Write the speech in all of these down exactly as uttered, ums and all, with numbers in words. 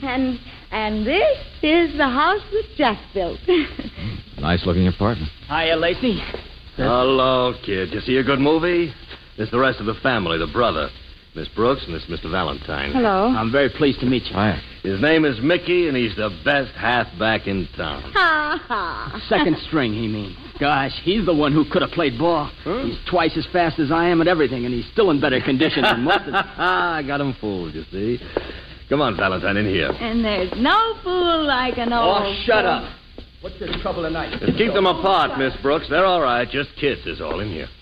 And and this is the house that Jack built. Nice-looking apartment. Hiya, Lacey. Hello, kid. You see a good movie? This is the rest of the family, the brother. Miss Brooks, and this is Mister Valentine. Hello. I'm very pleased to meet you. Hiya. His name is Mickey, and he's the best halfback in town. Ha ha. Second string, he means. Gosh, he's the one who could have played ball. Huh? He's twice as fast as I am at everything, and he's still in better condition than most of I got him fooled, you see. Come on, Valentine, in here. And there's no fool like an old... Oh, shut up. What's the trouble tonight? Just keep them apart, Miss Brooks. They're all right. Just kids is all in here.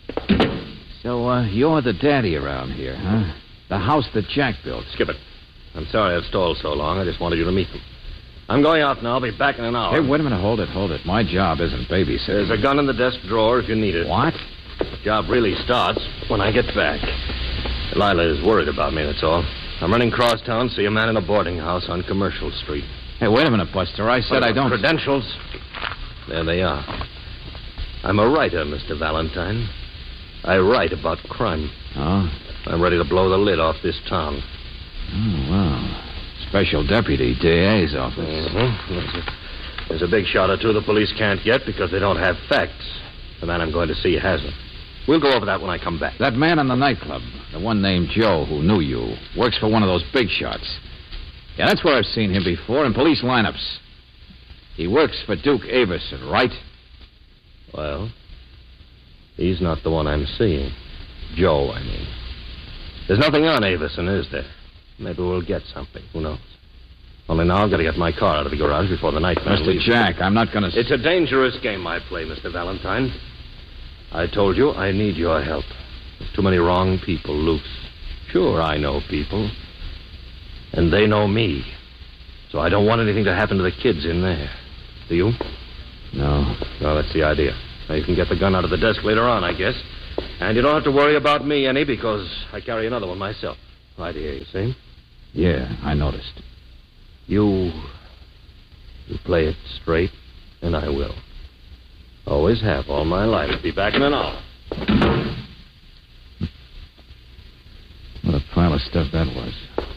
So, uh, you're the daddy around here, huh? The house that Jack built. Skip it. I'm sorry I've stalled so long. I just wanted you to meet them. I'm going out now. I'll be back in an hour. Hey, wait a minute. Hold it, hold it. My job isn't babysitting. There's a gun in the desk drawer if you need it. What? The job really starts when I get back. Delilah is worried about me, that's all. I'm running cross town to see a man in a boarding house on Commercial Street. Hey, wait a minute, Buster. I said I don't... Credentials. There they are. I'm a writer, Mister Valentine. I write about crime. Oh? I'm ready to blow the lid off this town. Oh, wow. Special Deputy, D A's office. Mm-hmm. There's, a, there's a big shot or two the police can't get because they don't have facts. The man I'm going to see has them. We'll go over that when I come back. That man in the nightclub, the one named Joe who knew you, works for one of those big shots. Yeah, that's where I've seen him before in police lineups. He works for Duke Averson, right? Well, he's not the one I'm seeing. Joe, I mean. There's nothing on Averson, is there? Maybe we'll get something. Who knows? Only now I've got to get my car out of the garage before the night man Mister leaves. Jack, I'm not going to... It's a dangerous game I play, Mister Valentine. I told you I need your help. There's too many wrong people loose. Sure, I know people. And they know me. So I don't want anything to happen to the kids in there. Do you? No. Well, that's the idea. Now you can get the gun out of the desk later on, I guess. And you don't have to worry about me any because I carry another one myself. Right here, you see? Yeah, I noticed. You... You play it straight, and I will. Always have all my life. Be back in an hour. What a pile of stuff that was.